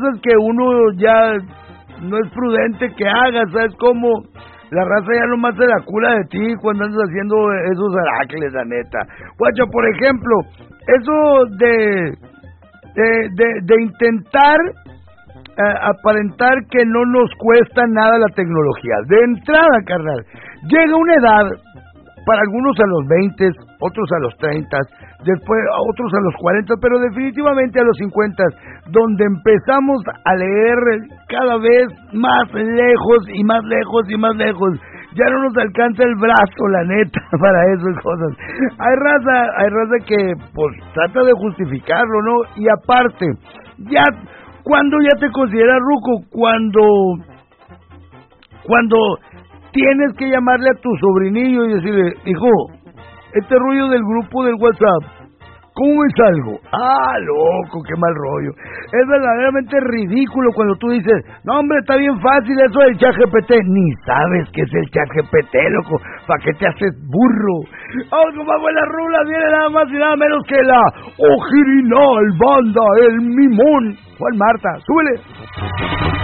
cosas que uno ya no es prudente que haga, ¿sabes cómo? La raza ya nomás se la cula de ti cuando andas haciendo esos aracles, la neta. Guacho, por ejemplo, eso de intentar aparentar que no nos cuesta nada la tecnología. De entrada, carnal, llega una edad, para algunos a los 20, otros a los 30, después otros a los 40, pero definitivamente a los 50, donde empezamos a leer cada vez más lejos y más lejos y más lejos. Ya no nos alcanza el brazo, la neta, para esas cosas. Hay raza que pues trata de justificarlo, ¿no? Y aparte, ya cuando ya te consideras ruco, cuando tienes que llamarle a tu sobrinillo y decirle, hijo, este rollo del grupo del WhatsApp, ¿cómo me salgo? Ah, loco, qué mal rollo. Es verdaderamente ridículo cuando tú dices, no, hombre, está bien fácil eso del ChatGPT. Ni sabes qué es el ChatGPT, loco. ¿Para qué te haces burro? Vamos con más buenas rulas. Viene nada más y nada menos que la Ojirinal Banda, el Mimón. Juan Marta, súbele.